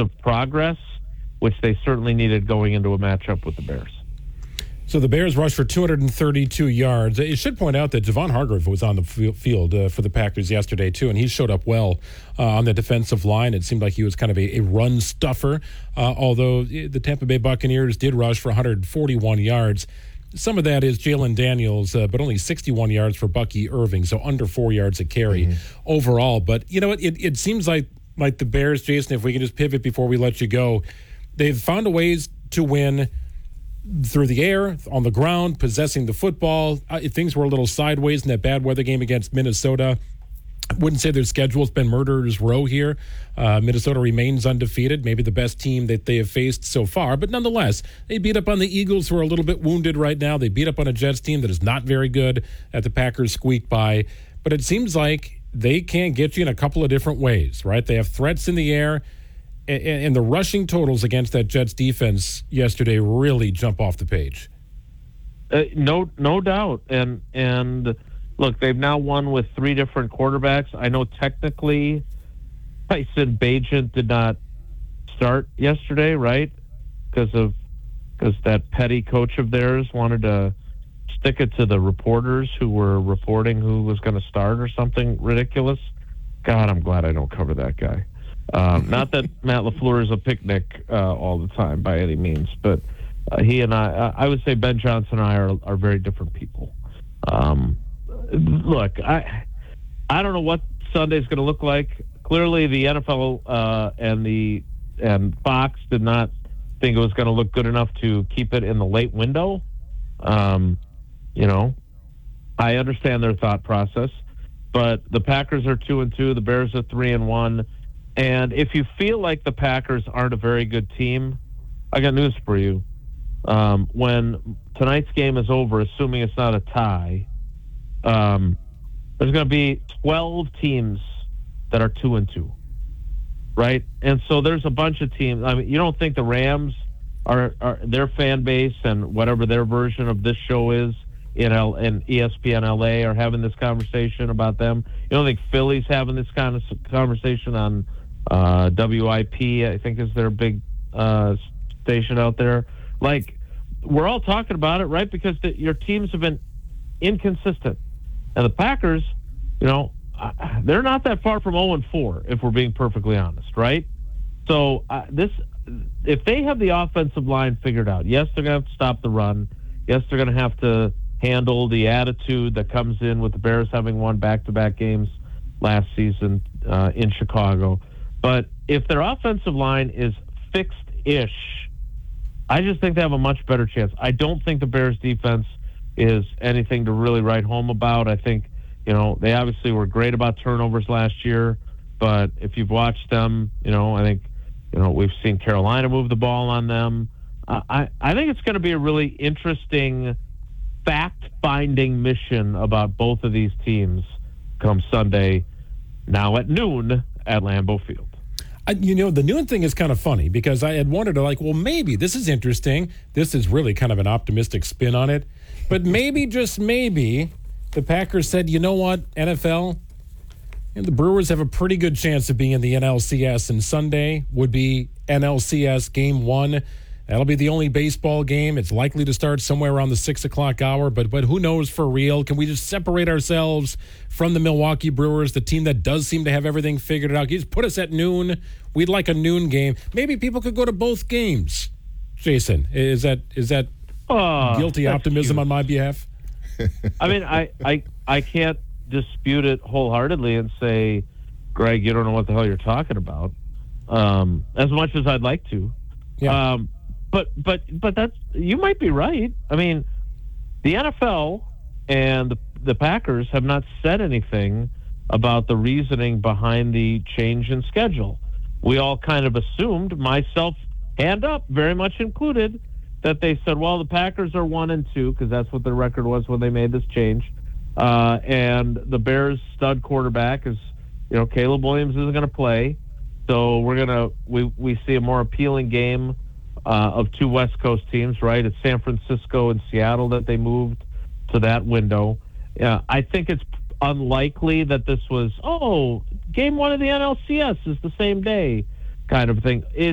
of progress, which they certainly needed going into a matchup with the Bears. So the Bears rushed for 232 yards. It should point out that Javon Hargrave was on the field for the Packers yesterday, too, and he showed up well on the defensive line. It seemed like he was kind of a run stuffer, although the Tampa Bay Buccaneers did rush for 141 yards. Some of that is Jalen Daniels, but only 61 yards for Bucky Irving, so under 4 yards a carry overall. But, you know, it seems like the Bears, Jason, if we can just pivot before we let you go, they've found a ways to win through the air, on the ground, possessing the football. Things were a little sideways in that bad weather game against Minnesota. I wouldn't say their schedule's been murderer's row here. Minnesota remains undefeated, maybe the best team that they have faced so far. But nonetheless, they beat up on the Eagles, who are a little bit wounded right now. They beat up on a Jets team that is not very good, that the Packers squeaked by. But it seems like they can get you in a couple of different ways, right? They have threats in the air. And the rushing totals against that Jets defense yesterday really jump off the page. No doubt. And look, they've now won with 3 different quarterbacks. I know technically Tyson Bagent did not start yesterday, right? Because that petty coach of theirs wanted to stick it to the reporters who were reporting who was going to start or something ridiculous. God, I'm glad I don't cover that guy. Not that Matt LaFleur is a picnic all the time by any means, but he and I would say Ben Johnson and I are very different people. Look, I don't know what Sunday's going to look like. Clearly, the NFL and Fox did not think it was going to look good enough to keep it in the late window. You know, I understand their thought process, but the Packers are 2-2, the Bears are 3-1. And if you feel like the Packers aren't a very good team, I got news for you. When tonight's game is over, assuming it's not a tie, there's going to be 12 teams that are 2-2, right? And so there's a bunch of teams. I mean, you don't think the Rams are their fan base and whatever their version of this show is in ESPN LA are having this conversation about them? You don't think Philly's having this kind of conversation on WIP, I think is their big station out there. Like, we're all talking about it, right? Because your teams have been inconsistent. And the Packers, you know, they're not that far from 0-4, if we're being perfectly honest, right? So if they have the offensive line figured out, yes, they're going to have to stop the run. Yes, they're going to have to handle the attitude that comes in with the Bears having won back-to-back games last season in Chicago. But if their offensive line is fixed-ish, I just think they have a much better chance. I don't think the Bears' defense is anything to really write home about. I think, you know, they obviously were great about turnovers last year, but if you've watched them, you know, I think, you know, we've seen Carolina move the ball on them. I think it's going to be a really interesting fact-finding mission about both of these teams come Sunday, now at noon at Lambeau Field. You know, the noon thing is kind of funny because I had wondered, like, well, maybe this is interesting. This is really kind of an optimistic spin on it. But maybe, just maybe, the Packers said, you know what, NFL, and the Brewers have a pretty good chance of being in the NLCS, and Sunday would be NLCS Game 1. That'll be the only baseball game. It's likely to start somewhere around the 6 o'clock hour, but who knows for real? Can we just separate ourselves from the Milwaukee Brewers, the team that does seem to have everything figured out? Can you just put us at noon? We'd like a noon game. Maybe people could go to both games. Jason, is that guilty optimism on my behalf? I mean, I can't dispute it wholeheartedly and say, Greg, you don't know what the hell you're talking about, as much as I'd like to. Yeah. But that's, you might be right. I mean, the NFL and the Packers have not said anything about the reasoning behind the change in schedule. We all kind of assumed, myself, hand up, very much included, that they said, well, the Packers are 1-2 because that's what their record was when they made this change. And the Bears' stud quarterback is, you know, Caleb Williams isn't going to play. So we see a more appealing game of two West Coast teams, right? It's San Francisco and Seattle that they moved to that window. I think it's unlikely that this was, game 1 of the NLCS is the same day kind of thing.